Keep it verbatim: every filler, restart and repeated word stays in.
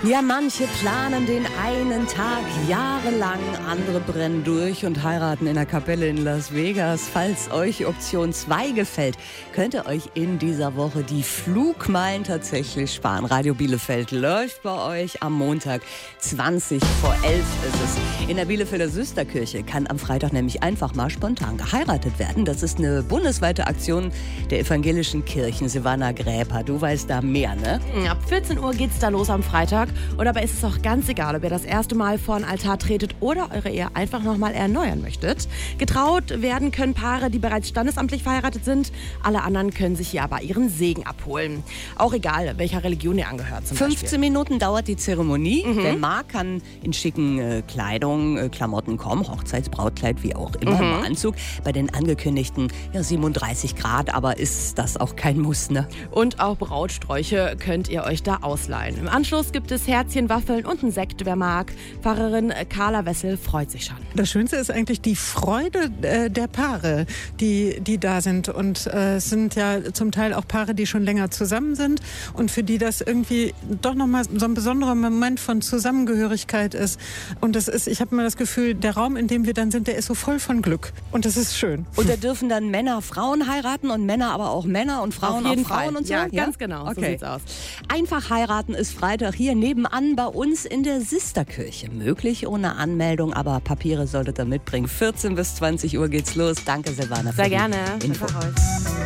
Ja, manche planen den einen Tag jahrelang, andere brennen durch und heiraten in der Kapelle in Las Vegas. Falls euch Option zwei gefällt, könnt ihr euch in dieser Woche die Flugmeilen tatsächlich sparen. Radio Bielefeld läuft bei euch am Montag. zwanzig vor elf ist es. In der Bielefelder Süsterkirche kann am Freitag nämlich einfach mal spontan geheiratet werden. Das ist eine bundesweite Aktion der evangelischen Kirchen. Silvana Gräper, du weißt da mehr, ne? Ab vierzehn Uhr geht's da los am Freitag. Und dabei ist es auch ganz egal, ob ihr das erste Mal vor den Altar tretet oder eure Ehe einfach nochmal erneuern möchtet. Getraut werden können Paare, die bereits standesamtlich verheiratet sind. Alle anderen können sich hier aber ihren Segen abholen. Auch egal, welcher Religion ihr angehört zum fünfzehn Beispiel. Minuten dauert die Zeremonie. Mhm. Wer mag, kann in schicken äh, Kleidung, äh, Klamotten kommen. Hochzeitsbrautkleid, wie auch immer, Mhm. im Anzug. Bei den angekündigten ja, siebenunddreißig Grad, aber ist das auch kein Muss, ne? Und auch Brautsträuche könnt ihr euch da ausleihen. Im Anschluss gibt es Herzchen, Waffeln und einen Sekt, wer mag. Pfarrerin Carla Wessel freut sich schon. Das Schönste ist eigentlich die Freude äh, der Paare, die, die da sind. Und äh, es sind ja zum Teil auch Paare, die schon länger zusammen sind und für die das irgendwie doch nochmal so ein besonderer Moment von Zusammengehörigkeit ist. Und das ist, ich habe immer das Gefühl, der Raum, in dem wir dann sind, der ist so voll von Glück. Und das ist schön. Und da dürfen dann Männer Frauen heiraten und Männer aber auch Männer und Frauen Auf jeden auch Frauen Fall. und so? Ja, ganz genau. Okay. So sieht's aus. Einfach heiraten ist Freitag hier nebenan bei uns in der Sisterkirche. Möglich ohne Anmeldung, aber Papiere solltet ihr mitbringen. vierzehn bis zwanzig Uhr geht's los. Danke, Silvana. Sehr für die gerne. Info. Bis